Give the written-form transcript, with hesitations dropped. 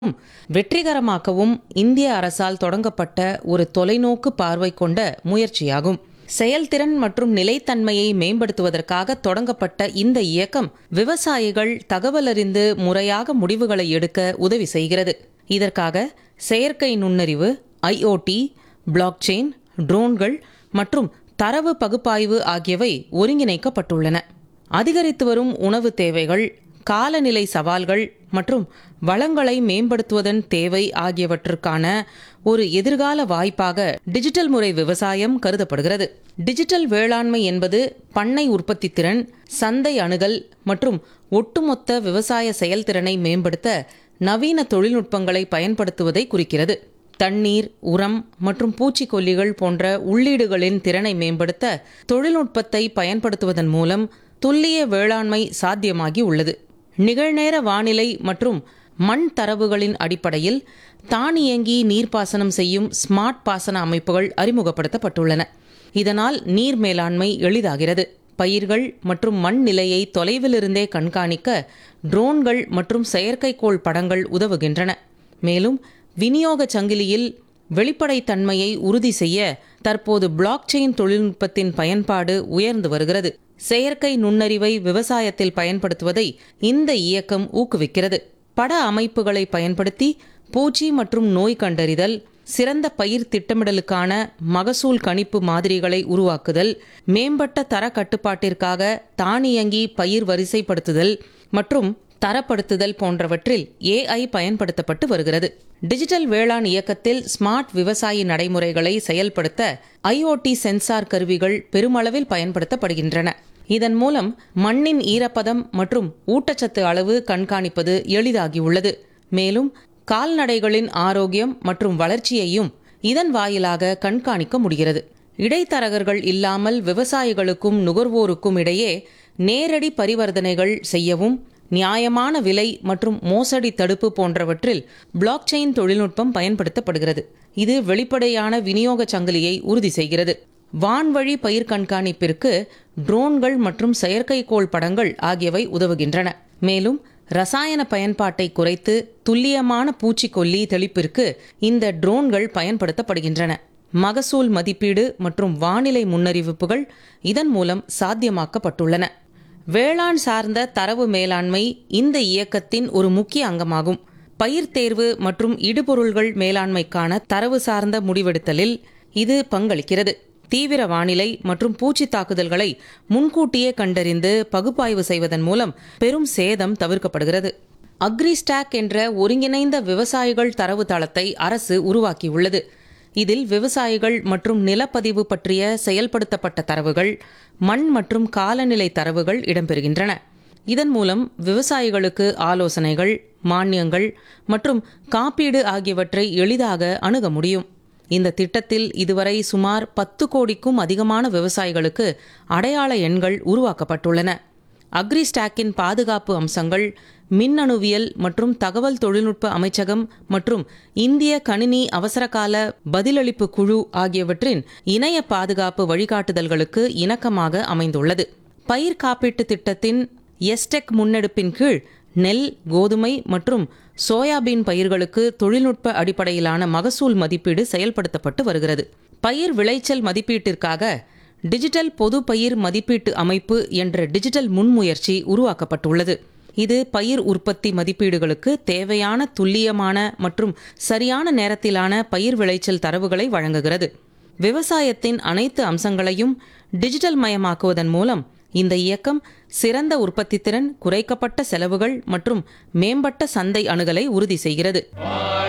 வெற்றிகரமாக்கவும் இந்திய அரசால் தொடங்கப்பட்ட ஒரு தொலைநோக்கு பார்வை கொண்ட முயற்சியாகும். செயல்திறன் மற்றும் நிலைத்தன்மையை மேம்படுத்துவதற்காக தொடங்கப்பட்ட இந்த இயக்கம் விவசாயிகள் தகவலறிந்து முறையாக முடிவுகளை எடுக்க உதவி செய்கிறது. இதற்காக செயற்கை நுண்ணறிவு, IoT, பிளாக்செயின், ட்ரோன்கள் மற்றும் தரவு பகுப்பாய்வு ஆகியவை ஒருங்கிணைக்கப்பட்டுள்ளன. அதிகரித்து வரும் உணவு தேவைகள், காலநிலை சவால்கள் மற்றும் வளங்களை மேம்படுத்துவதன் தேவை ஆகியவற்றுக்கான ஒரு எதிர்கால வாய்ப்பாக டிஜிட்டல் முறை விவசாயம் கருதப்படுகிறது. டிஜிட்டல் வேளாண்மை என்பது பண்ணை உற்பத்தி திறன், சந்தை அணுகல் மற்றும் ஒட்டுமொத்த விவசாய செயல்திறனை மேம்படுத்த நவீன தொழில்நுட்பங்களை பயன்படுத்துவதை குறிக்கிறது. தண்ணீர், உரம் மற்றும் பூச்சிக்கொல்லிகள் போன்ற உள்ளீடுகளின் திறனை மேம்படுத்த தொழில்நுட்பத்தை பயன்படுத்துவதன் மூலம் துல்லிய வேளாண்மை சாத்தியமாகி உள்ளது. நிகழ்நேர வானிலை மற்றும் மண் தரவுகளின் அடிப்படையில் தானியங்கி நீர்ப்பாசனம் செய்யும் ஸ்மார்ட் பாசன அமைப்புகள் அறிமுகப்படுத்தப்பட்டுள்ளன. இதனால் நீர் மேலாண்மை எளிதாகிறது. பயிர்கள் மற்றும் மண் நிலையை தொலைவிலிருந்தே கண்காணிக்க ட்ரோன்கள் மற்றும் செயற்கைக்கோள் படங்கள் உதவுகின்றன. மேலும் விநியோக சங்கிலியில் வெளிப்படைத்தன்மையை உறுதி செய்ய தற்போது பிளாக்செயின் தொழில்நுட்பத்தின் பயன்பாடு உயர்ந்து வருகிறது. செயற்கை நுண்ணறிவை விவசாயத்தில் பயன்படுத்துவதை இந்த இயக்கம் ஊக்குவிக்கிறது. பட அமைப்புகளை பயன்படுத்தி பூச்சி மற்றும் நோய் கண்டறிதல், சிறந்த பயிர் திட்டமிடலுக்கான மகசூல் கணிப்பு மாதிரிகளை உருவாக்குதல், மேம்பட்ட தர கட்டுப்பாட்டிற்காக தானியங்கி பயிர் வரிசைப்படுத்துதல் மற்றும் தரப்படுத்துதல் போன்றவற்றில் AI பயன்படுத்தப்பட்டு வருகிறது. டிஜிட்டல் வேளாண் இயக்கத்தில் ஸ்மார்ட் விவசாய நடைமுறைகளை செயல்படுத்த IoT சென்சார் கருவிகள் பெருமளவில் பயன்படுத்தப்படுகின்றன. இதன் மூலம் மண்ணின் ஈரப்பதம் மற்றும் ஊட்டச்சத்து அளவு கண்காணிப்பது எளிதாகியுள்ளது. மேலும் கால்நடைகளின் ஆரோக்கியம் மற்றும் வளர்ச்சியையும் இதன் வாயிலாக கண்காணிக்க முடிகிறது. இடைத்தரகர்கள் இல்லாமல் விவசாயிகளுக்கும் நுகர்வோருக்கும் இடையே நேரடி பரிவர்த்தனைகள் செய்யவும் நியாயமான விலை மற்றும் மோசடி தடுப்பு போன்றவற்றில் பிளாக்செயின் தொழில்நுட்பம் பயன்படுத்தப்படுகிறது. இது வெளிப்படையான விநியோக சங்கிலியை உறுதி செய்கிறது. வான்வழி பயிர் கண்காணிப்பிற்கு ட்ரோன்கள் மற்றும் செயற்கைக்கோள் படங்கள் ஆகியவை உதவுகின்றன. மேலும் ரசாயன பயன்பாட்டை குறைத்து துல்லியமான பூச்சிக்கொல்லி தெளிப்பிற்கு இந்த ட்ரோன்கள் பயன்படுத்தப்படுகின்றன. மகசூல் மதிப்பீடு மற்றும் வானிலை முன்னறிவிப்புகள் இதன் மூலம் சாத்தியமாக்கப்பட்டுள்ளன. வேளாண் சார்ந்த தரவு மேலாண்மை இந்த இயக்கத்தின் ஒரு முக்கிய அங்கமாகும். பயிர் தேர்வு மற்றும் இடுபொருள்கள் மேலாண்மைக்கான தரவு சார்ந்த முடிவெடுத்தலில் இது பங்களிக்கிறது. தீவிர வானிலை மற்றும் பூச்சி தாக்குதல்களை முன்கூட்டியே கண்டறிந்து பகுப்பாய்வு செய்வதன் மூலம் பெரும் சேதம் தவிர்க்கப்படுகிறது. அக்ரிஸ்டாக் என்ற ஒருங்கிணைந்த விவசாயிகள் தரவு தளத்தை அரசு உருவாக்கியுள்ளது. இதில் விவசாயிகள் மற்றும் நிலப்பதிவு பற்றிய செயல்படுத்தப்பட்ட தரவுகள், மண் மற்றும் காலநிலை தரவுகள் இடம்பெறுகின்றன. இதன் மூலம் விவசாயிகளுக்கு ஆலோசனைகள், மானியங்கள் மற்றும் காப்பீடு ஆகியவற்றை எளிதாக அணுக முடியும். இந்த திட்டத்தில் இதுவரை சுமார் 10 கோடிக்கும் அதிகமான விவசாயிகளுக்கு அடையாள எண்கள் உருவாக்கப்பட்டுள்ளன. அக்ரிஸ்டாக்கின் பாதுகாப்பு அம்சங்கள் மின்னணுவியல் மற்றும் தகவல் தொழில்நுட்ப அமைச்சகம் மற்றும் இந்திய கணினி அவசரகால பதிலளிப்பு குழு ஆகியவற்றின் இணைய பாதுகாப்பு வழிகாட்டுதல்களுக்கு இணக்கமாக அமைந்துள்ளது. பயிர் காப்பீட்டு திட்டத்தின் எஸ்டெக் முன்னெடுப்பின் கீழ் நெல், கோதுமை மற்றும் சோயாபீன் பயிர்களுக்கு தொழில்நுட்ப அடிப்படையிலான மகசூல் மதிப்பீடு செயல்படுத்தப்பட்டு வருகிறது. பயிர் விளைச்சல் மதிப்பீட்டிற்காக டிஜிட்டல் பொது பயிர் மதிப்பீட்டு அமைப்பு என்ற டிஜிட்டல் முன்முயற்சி உருவாக்கப்பட்டுள்ளது. இது பயிர் உற்பத்தி மதிப்பீடுகளுக்கு தேவையான துல்லியமான மற்றும் சரியான நேரத்திலான பயிர் விளைச்சல் தரவுகளை வழங்குகிறது. விவசாயத்தின் அனைத்து அம்சங்களையும் டிஜிட்டல் மயமாக்குவதன் மூலம் இந்த இயக்கம் சிறந்த உற்பத்தி திறன், குறைக்கப்பட்ட செலவுகள் மற்றும் மேம்பட்ட சந்தை அணுகலை உறுதி செய்கிறது.